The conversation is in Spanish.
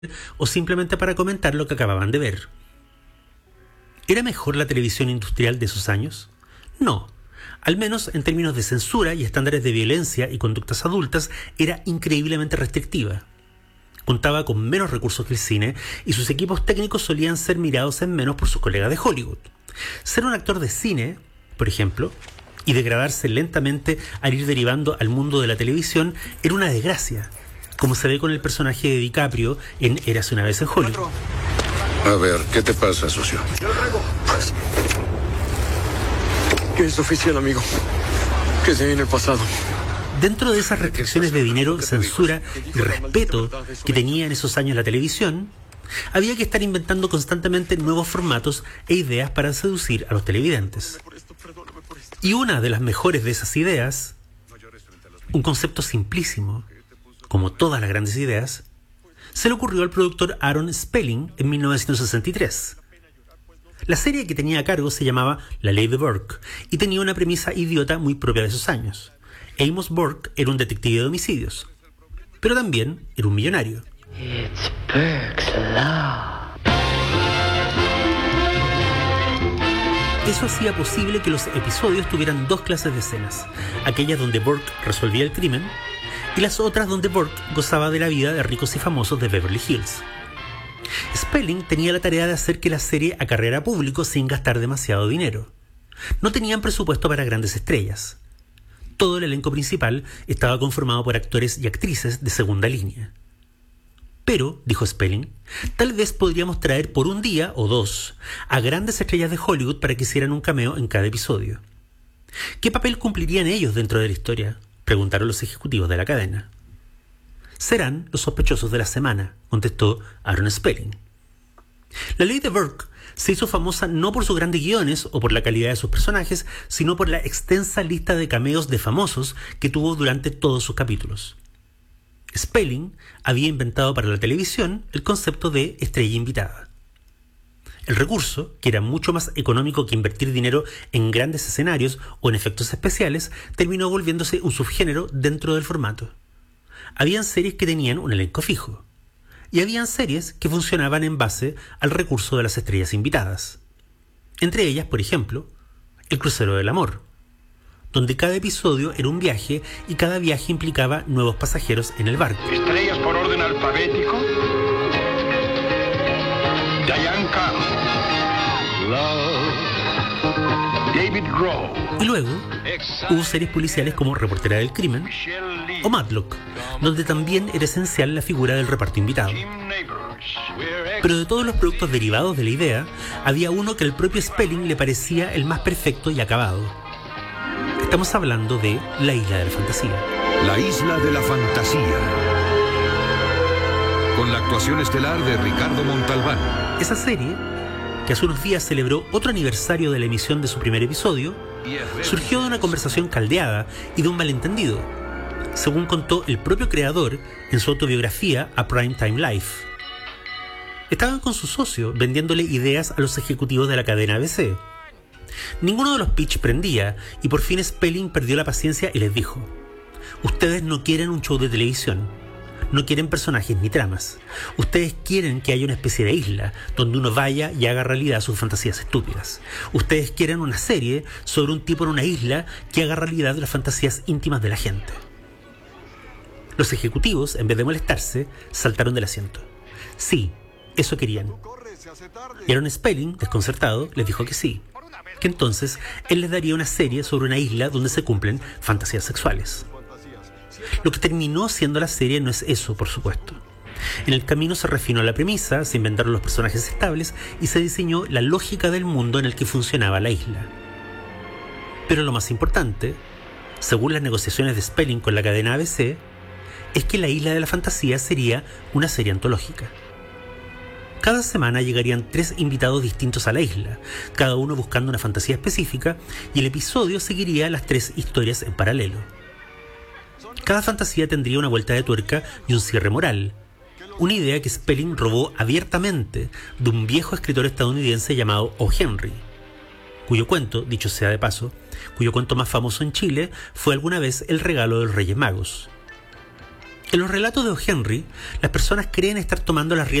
o simplemente para comentar lo que acababan de ver. ¿Era mejor la televisión industrial de esos años? No. Al menos en términos de censura y estándares de violencia y conductas adultas, era increíblemente restrictiva. Contaba con menos recursos que el cine y sus equipos técnicos solían ser mirados en menos por sus colegas de Hollywood. Ser un actor de cine, por ejemplo, y degradarse lentamente al ir derivando al mundo de la televisión era una desgracia, como se ve con el personaje de DiCaprio en Érase una vez en Hollywood. A ver, ¿qué te pasa, socio? Yo lo traigo. Que es oficial, amigo. Que se viene el pasado. Dentro de esas restricciones de dinero, censura y respeto que tenía en esos años la televisión, había que estar inventando constantemente nuevos formatos e ideas para seducir a los televidentes. Y una de las mejores de esas ideas, un concepto simplísimo, como todas las grandes ideas, se le ocurrió al productor Aaron Spelling en 1963. La serie que tenía a cargo se llamaba La Ley de Burke y tenía una premisa idiota muy propia de esos años. Amos Burke era un detective de homicidios, pero también era un millonario. It's Burke's Law. Eso hacía posible que los episodios tuvieran dos clases de escenas, aquellas donde Burke resolvía el crimen y las otras donde Burke gozaba de la vida de ricos y famosos de Beverly Hills. Spelling tenía la tarea de hacer que la serie acarreara público sin gastar demasiado dinero. No tenían presupuesto para grandes estrellas. Todo el elenco principal estaba conformado por actores y actrices de segunda línea. Pero, dijo Spelling, tal vez podríamos traer por un día o dos a grandes estrellas de Hollywood para que hicieran un cameo en cada episodio. ¿Qué papel cumplirían ellos dentro de la historia?, preguntaron los ejecutivos de la cadena. Serán los sospechosos de la semana, contestó Aaron Spelling. La Ley de Burke se hizo famosa no por sus grandes guiones o por la calidad de sus personajes, sino por la extensa lista de cameos de famosos que tuvo durante todos sus capítulos. Spelling había inventado para la televisión el concepto de estrella invitada. El recurso, que era mucho más económico que invertir dinero en grandes escenarios o en efectos especiales, terminó volviéndose un subgénero dentro del formato. Habían series que tenían un elenco fijo, y habían series que funcionaban en base al recurso de las estrellas invitadas. Entre ellas, por ejemplo, El crucero del amor, donde cada episodio era un viaje y cada viaje implicaba nuevos pasajeros en el barco. Estrellas por orden alfabético. Diane Carroll. David Grohl. Y luego hubo series policiales como Reportera del Crimen o Matlock, donde también era esencial la figura del reparto invitado. Pero de todos los productos derivados de la idea, había uno que al propio Spelling le parecía el más perfecto y acabado. Estamos hablando de La Isla de la Fantasía. La Isla de la Fantasía. Con la actuación estelar de Ricardo Montalbán. Esa serie, que hace unos días celebró otro aniversario de la emisión de su primer episodio, surgió de una conversación caldeada y de un malentendido, según contó el propio creador en su autobiografía A Primetime Life. Estaban con su socio vendiéndole ideas a los ejecutivos de la cadena ABC. Ninguno de los pitch prendía y por fin Spelling perdió la paciencia y les dijo: ustedes no quieren un show de televisión, no quieren personajes ni tramas. Ustedes quieren que haya una especie de isla donde uno vaya y haga realidad sus fantasías estúpidas. Ustedes quieren una serie sobre un tipo en una isla que haga realidad las fantasías íntimas de la gente. Los ejecutivos, en vez de molestarse, saltaron del asiento. Sí, eso querían. Y Aaron Spelling, desconcertado, les dijo que sí, que entonces él les daría una serie sobre una isla donde se cumplen fantasías sexuales. Lo que terminó siendo la serie no es eso, por supuesto. En el camino se refinó la premisa, se inventaron los personajes estables y se diseñó la lógica del mundo en el que funcionaba la isla. Pero lo más importante, según las negociaciones de Spelling con la cadena ABC, es que La Isla de la Fantasía sería una serie antológica. Cada semana llegarían 3 invitados distintos a la isla, cada uno buscando una fantasía específica, y el episodio seguiría las 3 historias en paralelo. Cada fantasía tendría una vuelta de tuerca y un cierre moral, una idea que Spelling robó abiertamente de un viejo escritor estadounidense llamado O. Henry, cuyo cuento, dicho sea de paso, cuyo cuento más famoso en Chile fue alguna vez El regalo de los Reyes Magos. En los relatos de O. Henry, las personas creen estar tomando las riendas